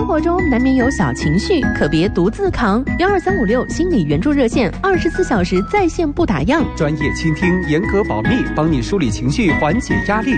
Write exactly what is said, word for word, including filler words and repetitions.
活中难免有小情绪，可别独自扛。幺二三五六心理援助热线，二十四小时在线不打烊， 专业倾听，严格保密，帮你梳理情绪，缓解压力。